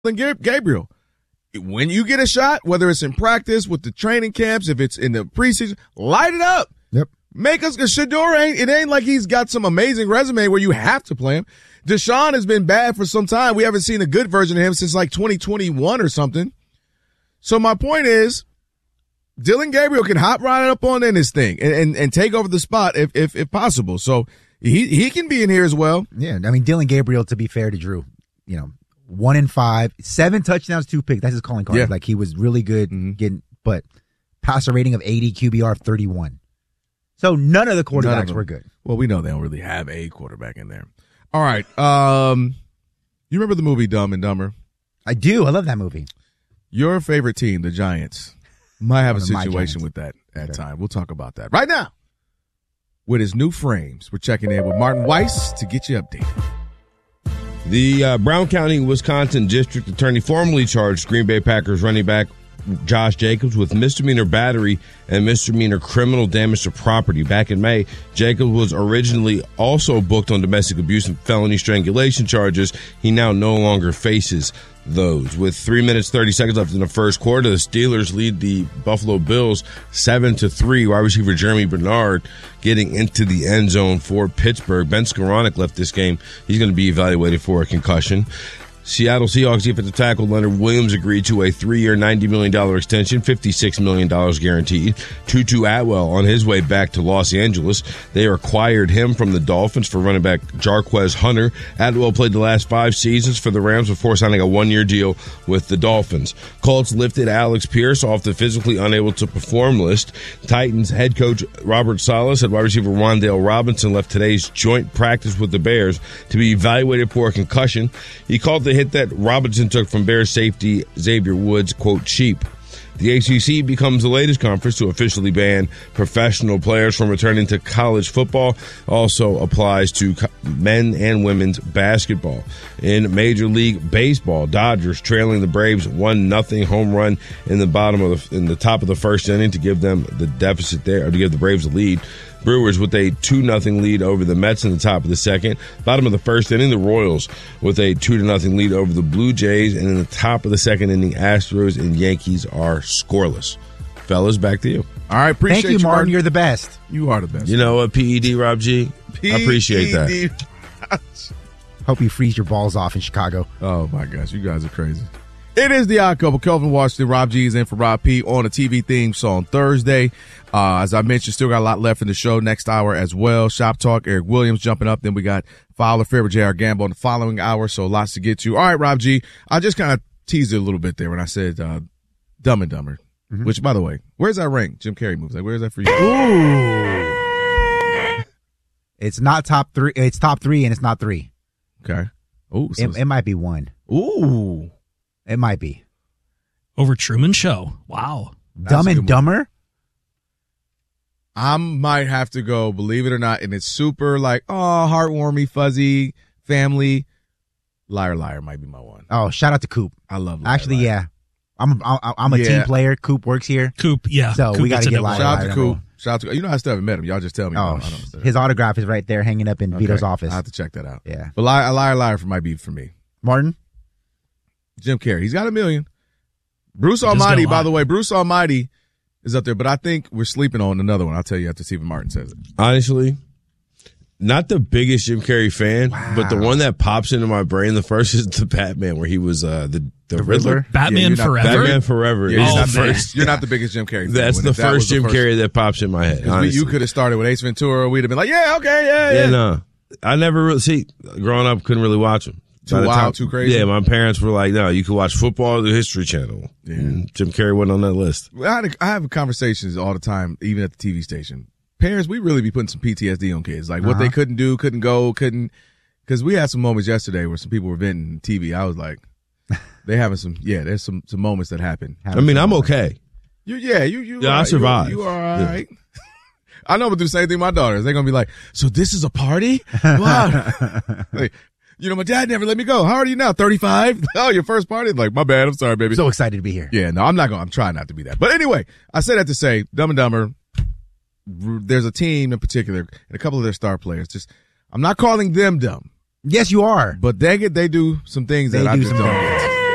Gabriel. When you get a shot, whether it's in practice, with the training camps, if it's in the preseason, light it up. Yep. Make us, because Shedeur ain't like he's got some amazing resume where you have to play him. Deshaun has been bad for some time. We haven't seen a good version of him since like 2021 or something. So my point is, Dillon Gabriel can hop right up on in this thing and take over the spot if possible. So he can be in here as well. Yeah, I mean, Dillon Gabriel, to be fair to Drew, 1 in 5, 7 touchdowns, 2 picks. That's his calling card. Yeah. Like, he was really good but passer rating of 80, QBR of 31. So none of the quarterbacks were good. Well, we know they don't really have a quarterback in there. All right. You remember the movie Dumb and Dumber? I do. I love that movie. Your favorite team, the Giants, might have a One of my situation Giants. with that at time. We'll talk about that right now. With his new frames, we're checking in with Martin Weiss to get you updated. The Brown County, Wisconsin District Attorney formally charged Green Bay Packers running back Josh Jacobs with misdemeanor battery and misdemeanor criminal damage to property. Back in May, Jacobs was originally also booked on domestic abuse and felony strangulation charges. He now no longer faces those. With 3 minutes, 30 seconds left in the first quarter, the Steelers lead the Buffalo Bills 7-3. Wide receiver Jeremy Bernard getting into the end zone for Pittsburgh. Ben Skoranek left this game. He's going to be evaluated for a concussion. Seattle Seahawks defensive tackle Leonard Williams agreed to a 3-year, $90 million extension, $56 million guaranteed. Tutu Atwell on his way back to Los Angeles. They acquired him from the Dolphins for running back Jarquez Hunter. Atwell played the last 5 seasons for the Rams before signing a 1-year deal with the Dolphins. Colts lifted Alex Pierce off the physically unable to perform list. Titans head coach Robert Saleh said wide receiver Wan'Dale Robinson left today's joint practice with the Bears to be evaluated for a concussion. He called the hit that Robinson took from Bears safety Xavier Woods, quote, cheap. The ACC becomes the latest conference to officially ban professional players from returning to college football. Also applies to men and women's basketball. In Major League Baseball, Dodgers trailing the Braves 1-0 home run in the top of the first inning to give them the deficit there, or to give the Braves the lead. Brewers with a 2-0 lead over the Mets in the top of the second. Bottom of the first inning, the Royals with a 2-0 lead over the Blue Jays. And in the top of the second inning, Astros and Yankees are scoreless. Fellas, back to you. All right, appreciate Thank you, Martin. You're the best. You are the best. You know what, PED, Rob G? I appreciate that. Hope you freeze your balls off in Chicago. Oh, my gosh. You guys are crazy. It is the Odd Couple. Kelvin Washington, Rob G is in for Rob P on a TV theme song Thursday. As I mentioned, still got a lot left in the show next hour as well. Shop Talk, Eric Williams jumping up. Then we got Fowler Fair with J.R. Gamble in the following hour. So lots to get to. All right, Rob G. I just kind of teased it a little bit there when I said Dumb and Dumber, which, by the way, where's that rank? Jim Carrey moves. Like, where's that for you? Ooh. It's not top 3. It's top 3 and it's not 3. Okay. Ooh, so It might be 1. Ooh. It might be. Over Truman Show. Wow. Dumb and Dumber? I might have to go, believe it or not, and it's super like, oh, heartwarming, fuzzy, family. Liar, Liar might be my one. Oh, shout out to Coop. I love Liar, Actually, Liar. yeah. I'm a team player. Coop works here. Coop, yeah. So Coop we got gets to a get no Liar, Shout out Liar to Coop. Shout out to, you know, I still haven't met him. Y'all just tell me. Oh, I don't his autograph is right there hanging up in Vito's office. I have to check that out. Yeah. But Liar, Liar might be for me. Martin? Jim Carrey. He's got $1 million. Bruce He does Almighty, got a by lot. the way, Bruce Almighty is up there, but I think we're sleeping on another one. I'll tell you after Stephen Martin says it. Honestly, not the biggest Jim Carrey fan, but the one that pops into my brain the first is the Batman, where he was the Riddler. Batman you're not- Forever. Batman Forever. Yeah, is you're, the not the first. biggest, you're not the biggest Jim Carrey fan. That's When the that was first Jim Carrey that pops in my head. 'Cause Honestly. you could have started with Ace Ventura. We'd have been like, yeah, okay, yeah. No. I never really see. Growing up, couldn't really watch him. Too By the wild, too crazy? Yeah, my parents were like, no, you could watch football or the History Channel. Yeah. And Jim Carrey wasn't on that list. I have conversations all the time, even at the TV station. Parents, we really be putting some PTSD on kids. Like what they couldn't do, couldn't go, because we had some moments yesterday where some people were venting TV. I was like, they having there's some moments that happen. I mean, I'm okay. You I survived. You are all right. I know, but do the same thing with my daughters. They're going to be like, so this is a party? Wow. Like, my dad never let me go. How old are you now? 35? Oh, your first party? Like, my bad. I'm sorry, baby. So excited to be here. Yeah, no, I'm trying not to be that. But anyway, I say that to say, Dumb and Dumber, there's a team in particular and a couple of their star players. I'm not calling them dumb. Yes, you are. But they do some things They that I do just some don't dumb get.